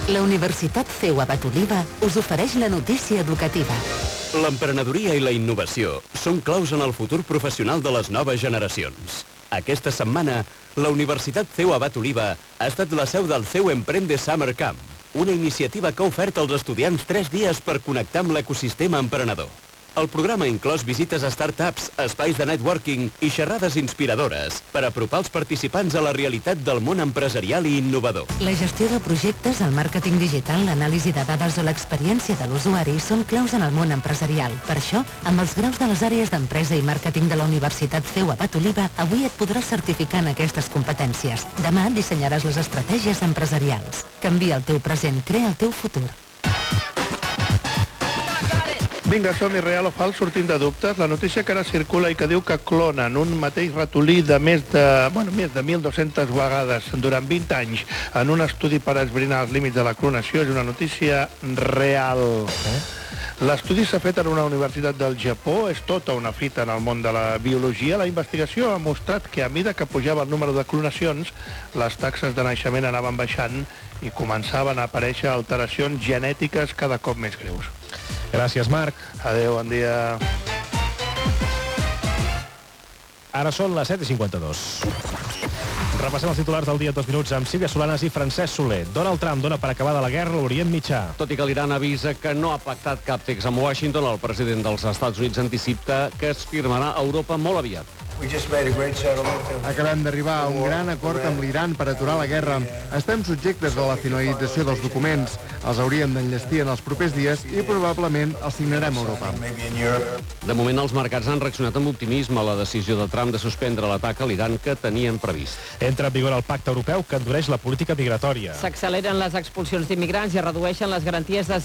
La Universitat CEU Abat Oliba us ofereix la notícia educativa. L'emprenedoria i la innovació són claus en el futur professional de les noves generacions. Aquesta setmana, la Universitat CEU Abat Oliba ha estat la seu del CEU Emprende Summer Camp, una iniciativa que ha ofert als estudiants 3 dies per connectar amb l'ecosistema emprenedor. El programa ha inclòs visites a startups, espais de networking i xerrades inspiradores per apropar els participants a la realitat del món empresarial i innovador. La gestió de projectes, el màrqueting digital, l'anàlisi de dades o l'experiència de l'usuari són claus en el món empresarial. Per això, amb els graus de les àrees d'empresa i màrqueting de la Universitat CEU Abat Oliba, avui et podràs certificar en aquestes competències. Demà dissenyaràs les estratègies empresarials. Canvia el teu present, crea el teu futur. Vinga, som-hi, real o fals, sortint de dubtes. La notícia que ara circula i que diu que clonen un mateix ratolí de més de 1.200 vegades durant 20 anys en un estudi per esbrinar els límits de la clonació és una notícia real. L'estudi s'ha fet en una universitat del Japó, és tota una fita en el món de la biologia. La investigació ha mostrat que a mida que pujava el número de clonacions, les taxes de naixement anaven baixant i començaven a aparèixer alteracions genètiques cada cop més greus. Gràcies, Marc. Adéu, bon dia. Ara són les 7:52. Repassem els titulars del dia 2 minuts amb Sílvia Solanas i Francesc Soler. Donald Trump dona per acabada la guerra a l'Orient Mitjà. Tot i que l'Iran avisa que no ha pactat cap text amb Washington, el president dels Estats Units anticipa que es firmarà a Europa molt aviat. Acabem d'arribar a un gran acord amb l'Iran per aturar la guerra. Estem subjectes a la finalització dels documents. Els hauríem d'enllestir en els propers dies i probablement els signarem a Europa. De moment, els mercats han reaccionat amb optimisme a la decisió de Trump de suspendre l'atac a l'Iran que tenien previst. Entra en vigor el pacte europeu que endureix la política migratòria. S'acceleren les expulsions d'immigrants i es redueixen les garanties de